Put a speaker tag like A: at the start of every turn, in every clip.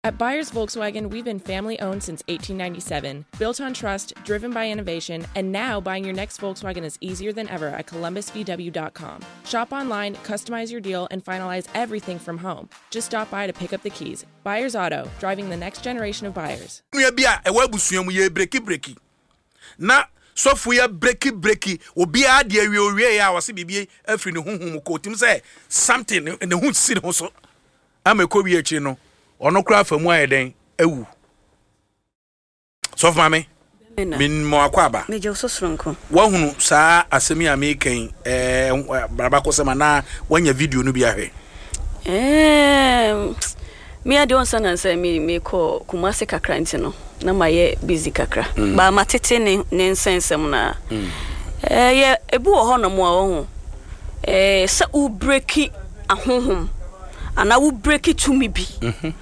A: At Byers Volkswagen, we've been family-owned since 1897, built on trust, driven by innovation, and now buying your next Volkswagen is easier than ever at columbusvw.com. Shop online, customize your deal, and finalize everything from home. Just stop by to pick up the keys. Byers Auto, driving the next generation of buyers.
B: Na software breaky obi ade awie ya wase bibie afri ne honhom ko tim say something ne hu si ne so ameko bi achi no ono kra famu ayeden awu soft mame min mo akwaba
C: meje ososronko
B: wa hunu saa asemi amekan braba ko sema na wanya video no bi ahwe
C: me ade on sana say me ko Kumasi kakra ntino na maye busy kakra ba matete ne nsensem na ye ebu ho no mo ho sa u breaki ahonhom ana u breaki to me bi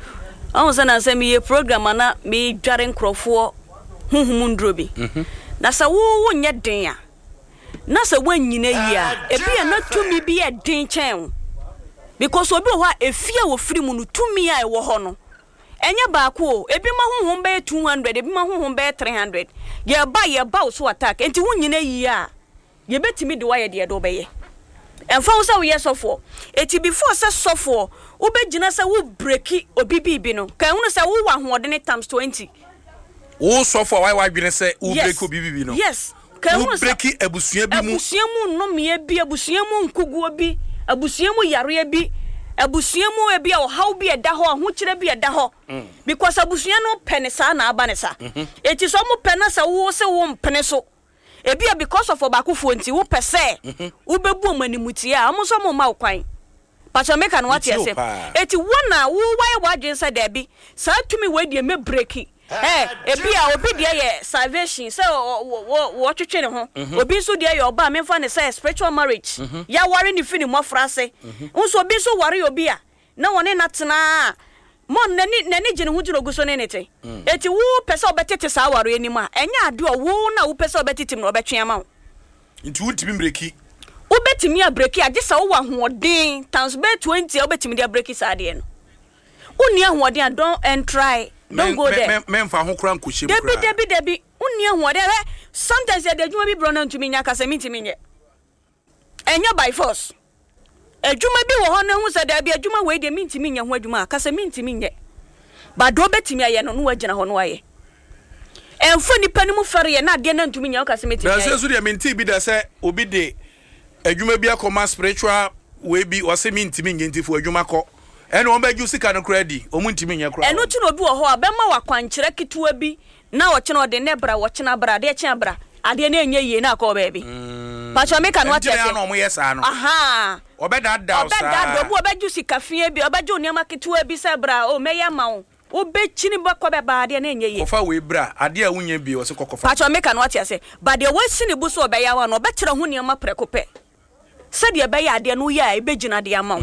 C: on sana say me program na me dware nkrofo honhom ndro bi na sa wo nye den a na sa wanyina yi a ebi na to me bi e den chen because obi ho a efia wo free mu no tumi a e wo ho no enya baako ebi ma honhom be 200 ebi ma honhom be 300 ye ba so attack enti wonyina yi a ye betimi de waye de do be ye emfa wo sa wo ye sofo eti before sa sofo wo be gina sa wo breaki obi bibi no kan wo sa wo wa hoodene times 20
B: wo sofo wa dwene se wo breaki obi bibi no
C: yes kan wo
B: breaki abusua bi mu
C: no me bi abusua mu nkuguo bi abusua mu yare bi abusua mu ebi a how bi eda ho ho kire bi eda ho because abusua no penisa na abanisa eti so mu penasa wo se wo mpene so ebi a because of obakufo nti wo pese wo bebu omanimuti a mo so mo ma kwan pacha meka no wate ese eti wona wo why wadwen se da bi sa tumi we de me breaki ebi a obi de ye salvation say wo twetwe ne ho obi so de ye oba memfa ne say spiritual marriage ya ware ni fini mo frase nso obi so ware obi a na wone natena mo nani gene hu jiro guso ne nete eti wo pese obetete sa ware ani ma enya ade wo na wo pese obetetim no obetwe ama
B: nti wo timi breki
C: obetimi a breki age sa wo ahoden times be 20 obetimi de breki sa ade no uni ahoden don't and try. Don't go there.
B: Men fa ho kran ko shebra.
C: Debi. Unni ho de sometimes the adwuma bi bro na ntumi nya kasa mitimi nye. Enya by force. Adwuma bi wo ho na hu sa da bi adwuma we de mitimi nya ho adwuma kasa mitimi nye. Ba do betimi aye no wagina ho no aye. Enfo nipa ni mu fere ye na de na ntumi nya kasa mitimi.
B: Na se so de menti bi da se obi de adwuma bi akoma spiritual we bi o se mitimi nye ntifu adwuma ko. Eno on beju sika no kredi omuntimi nya kra
C: eno tu no bi wo ho abema wakwankyere ketewa bi na wo kye no de ne bra wo kye na bra de kye bra ade na enye yie na akọ baabi pacho meka no ate
B: ase no mo yesa no
C: aha
B: obeda da
C: osa obeda do bu obeju sika fie bi obeju niam ketewa bi se bra o meya ma wo obechini bakọ be ba ade na enye yie
B: kofa we bra ade a wunya bi wo se kokofa
C: pacho meka no ate ase ba de wo sini bu so obeya wa no obekere ho niam prekope se de be ya ade no ya ebegina de ama wo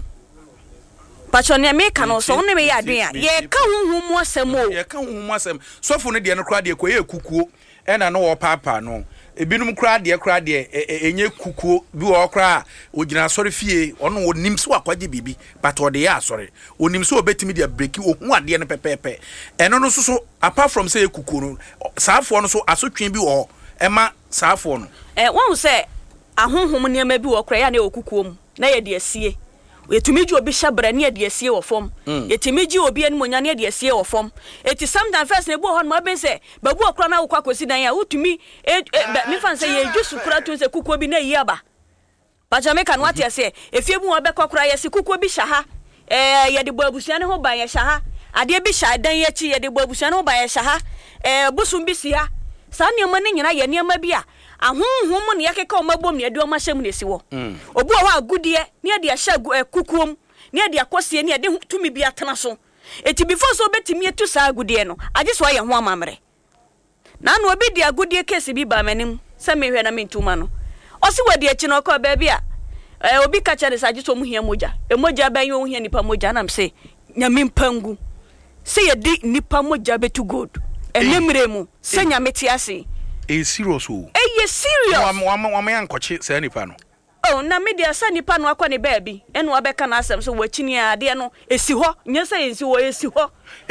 C: pacho ne meka no so ne me ya adwen a ye ka honhom asem
B: ye ka honhom asem sofo ne de no kra de ko ye kukuo ena no wo papa no ebinum kra de enye kukuo bi wo kra ogina sori fie ono onim so akwaje bibi but o de ya sori onim so obetimi de breaki ohun ade no pepepe eno no so apart from say kukuo no saafo no so asotwen bi wo ema saafo no
C: won say ahonhom ne ma bi wo kra ya na okukuo mu na ye de asie etumiji obi shabra ne de asie wo fom etumiji obi an monya ne de asie wo fom eti sometimes first ne bo ho no ben say babu okra na akwa kosi dan ya utumi me fan say ye djusu kura tun say kukuo bi na yi aba pacha me kan wate say efie bu obe kokra ye se kukuo bi shaha ye de bo abusua ne ho ban ye shaha ade bi sha dan ye chi ye de bo abusua ne ho ban ye shaha busum bi sia sa ne ma ne nyina ye ne ma bi a ahonhom ne yakeka o mabom ne ade o mahyam ne si wo obu o ha agudie ne ade ahya kukuom ne ade akosie ne ade tumi bi atena so eti before so betimi etu sa agudie no age so ye ho amamre na no obi de agudie case bi ba manim se me hwe na me ntuma no o si wadi echi no ko ba bi a obi ka chere sa age so mu hia moja emoja ban yo hia nipa moja na mse nyame mpangu se ye di nipa moja betu god enemre mu se nyame ti ase
B: serious o
C: serious
B: wa yankoche say nipa no
C: na media sa nipa no akọ ne baabi eno abeka na asem so wachini ade no esi ho nya say esi ho